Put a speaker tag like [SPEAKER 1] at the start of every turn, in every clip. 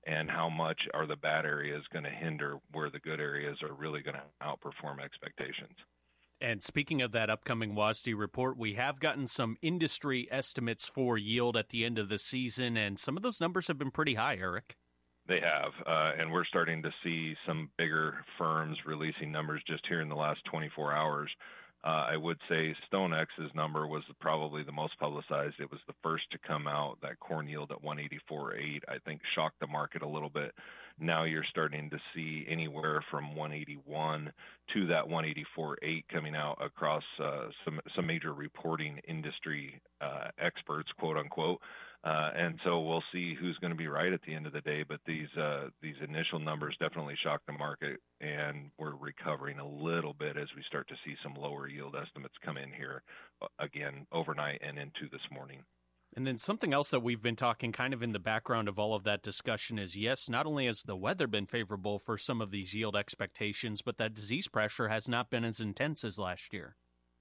[SPEAKER 1] and how much are the bad areas going to hinder where the good areas are really going to outperform expectations.
[SPEAKER 2] And speaking of that upcoming WASDE report, we have gotten some industry estimates for yield at the end of the season, and some of those numbers have been pretty high, Eric.
[SPEAKER 1] They have, and we're starting to see some bigger firms releasing numbers just here in the last 24 hours. I would say StoneX's number was probably the most publicized. It was the first to come out. That corn yield at 184.8, I think, shocked the market a little bit. Now you're starting to see anywhere from 181 to that 184.8 coming out across some major reporting industry experts, quote unquote. And so we'll see who's going to be right at the end of the day. But these initial numbers definitely shocked the market, and we're recovering a little bit as we start to see some lower yield estimates come in here again overnight and into this morning.
[SPEAKER 2] And then something else that we've been talking kind of in the background of all of that discussion is, yes, not only has the weather been favorable for some of these yield expectations, but that disease pressure has not been as intense as last year.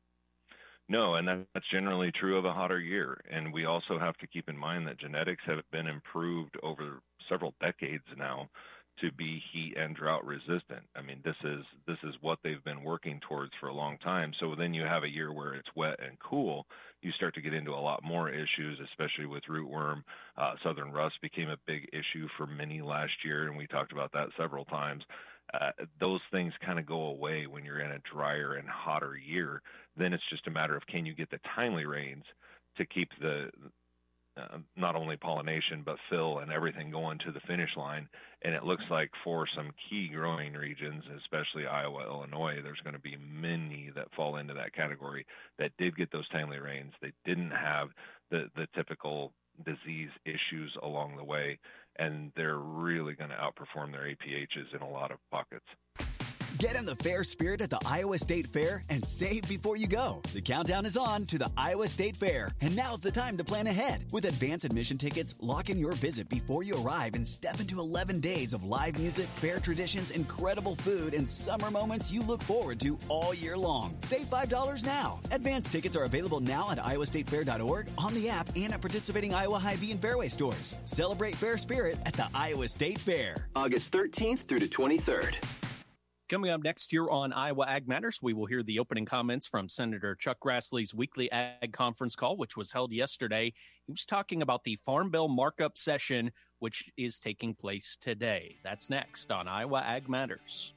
[SPEAKER 1] No, and that's generally true of a hotter year. And we also have to keep in mind that genetics have been improved over several decades now to be heat and drought resistant. I mean, this is what they've been working towards for a long time. So then you have a year where it's wet and cool, you start to get into a lot more issues, especially with rootworm. Southern rust became a big issue for many last year, and we talked about that several times. Those things kind of go away when you're in a drier and hotter year. Then it's just a matter of, can you get the timely rains to keep the not only pollination but fill and everything going to the finish line. And it looks like for some key growing regions, especially Iowa, Illinois, there's going to be many that fall into that category that did get those timely rains. They didn't have the typical disease issues along the way, and they're really going to outperform their APHs in a lot of pockets.
[SPEAKER 3] Get in the fair spirit at the Iowa State Fair and save before you go. The countdown is on to the Iowa State Fair, and now's the time to plan ahead. With advance admission tickets, lock in your visit before you arrive and step into 11 days of live music, fair traditions, incredible food, and summer moments you look forward to all year long. Save $5 now. Advance tickets are available now at iowastatefair.org, on the app, and at participating Iowa Hy-Vee and Fairway stores. Celebrate fair spirit at the Iowa State Fair.
[SPEAKER 4] August 13th through the 23rd.
[SPEAKER 2] Coming up next year on Iowa Ag Matters, we will hear the opening comments from Senator Chuck Grassley's weekly Ag conference call, which was held yesterday. He was talking about the Farm Bill markup session, which is taking place today. That's next on Iowa Ag Matters.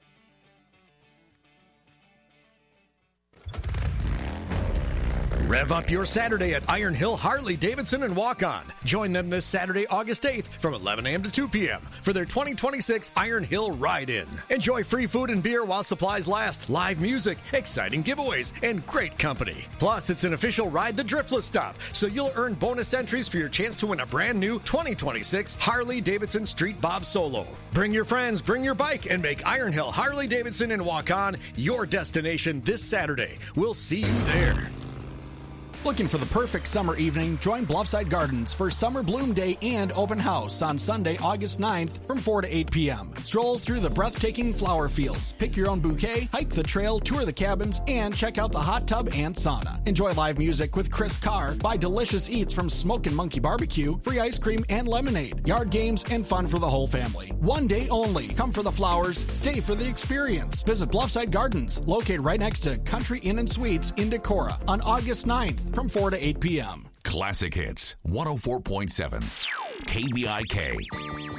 [SPEAKER 5] Rev up your Saturday at Iron Hill Harley-Davidson and Walk On. Join them this Saturday, August 8th from 11 a.m. to 2 p.m. for their 2026 Iron Hill Ride-In. Enjoy free food and beer while supplies last, live music, exciting giveaways, and great company. Plus, it's an official Ride the Driftless stop, so you'll earn bonus entries for your chance to win a brand new 2026 Harley-Davidson Street Bob Solo. Bring your friends, bring your bike, and make Iron Hill Harley-Davidson and Walk On your destination this Saturday. We'll see you there.
[SPEAKER 6] Looking for the perfect summer evening? Join Bluffside Gardens for Summer Bloom Day and Open House on Sunday, August 9th from 4 to 8 p.m. Stroll through the breathtaking flower fields, pick your own bouquet, hike the trail, tour the cabins, and check out the hot tub and sauna. Enjoy live music with Chris Carr, buy delicious eats from Smokin' Monkey Barbecue, free ice cream and lemonade, yard games, and fun for the whole family. One day only. Come for the flowers, stay for the experience. Visit Bluffside Gardens, located right next to Country Inn and Suites in Decorah on August 9th. From 4 to 8 p.m.
[SPEAKER 7] Classic Hits, 104.7, KBIK.